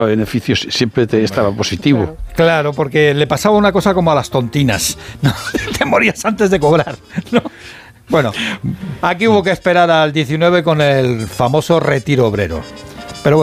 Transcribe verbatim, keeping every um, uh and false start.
beneficios siempre te estaba positivo. Claro, porque le pasaba una cosa como a las tontinas, ¿no? Te morías antes de cobrar, ¿no? Bueno, aquí hubo que esperar al diecinueve con el famoso retiro obrero.